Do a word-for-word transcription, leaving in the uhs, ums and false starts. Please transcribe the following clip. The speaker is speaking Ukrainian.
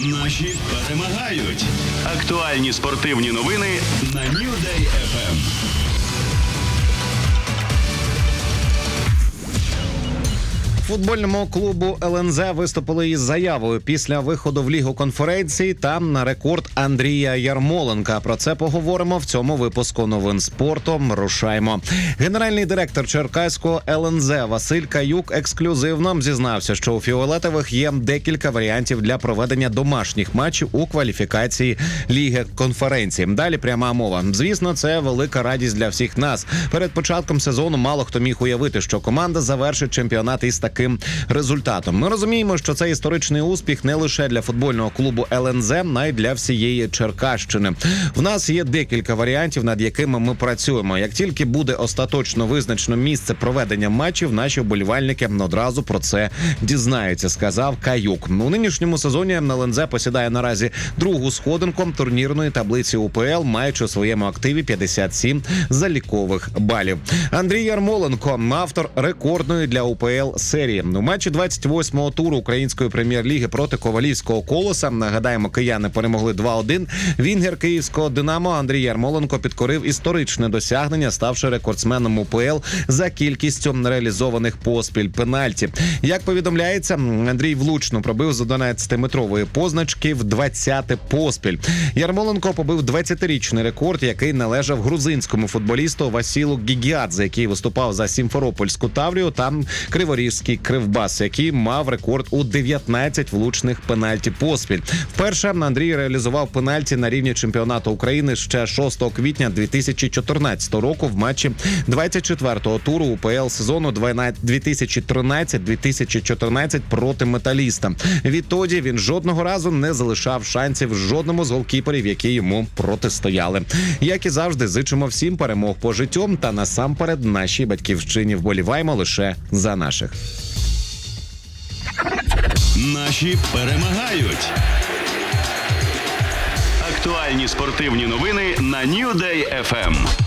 Наші перемагають. Актуальні спортивні новини на New-Day еф ем. Футбольному клубу ел ен зет виступили із заявою після виходу в Лігу конференції там на рекорд Андрія Ярмоленка. Про це поговоримо в цьому випуску новин спорту. Рушаймо. Генеральний директор черкаського ел ен зет Василь Каюк ексклюзивно зізнався, що у фіолетових є декілька варіантів для проведення домашніх матчів у кваліфікації Ліги конференції. Далі пряма мова. Звісно, це велика радість для всіх нас. Перед початком сезону мало хто міг уявити, що команда завершить чемпіонат із таким результатом. Ми розуміємо, що це історичний успіх не лише для футбольного клубу ел ен зет, а й для всієї Черкащини. В нас є декілька варіантів, над якими ми працюємо. Як тільки буде остаточно визначено місце проведення матчів, наші вболівальники одразу про це дізнаються, сказав Каюк. У нинішньому сезоні ел ен зет посідає наразі другу сходинку турнірної таблиці у пе ел, маючи у своєму активі п'ятдесят сім залікових балів. Андрій Ярмоленко – автор рекордної для у пе ел серії. У матчі двадцять восьмого туру Української прем'єр-ліги проти Ковалівського Колоса, нагадаємо, кияни перемогли два один, вінгер київського «Динамо» Андрій Ярмоленко підкорив історичне досягнення, ставши рекордсменом у пе ел за кількістю реалізованих поспіль пенальті. Як повідомляється, Андрій влучно пробив з одинадцятиметрової позначки в двадцяте поспіль. Ярмоленко побив двадцятирічний рекорд, який належав грузинському футболісту Васілу Гігіадзе, який виступав за Сімферопольську Таврію та Криворізький Кривбас, який мав рекорд у дев'ятнадцять влучних пенальті поспіль. Вперше Андрій реалізував пенальті на рівні чемпіонату України ще шостого квітня дві тисячі чотирнадцятого року в матчі двадцять четвертого туру у пе ел сезону дві тисячі тринадцять - дві тисячі чотирнадцять проти Металіста. Відтоді він жодного разу не залишав шансів жодному з голкіперів, які йому протистояли. Як і завжди, зичимо всім перемог по життю та насамперед нашій батьківщині. Вболіваємо лише за наших. Наші перемагають. Актуальні спортивні новини на New-Day еф ем.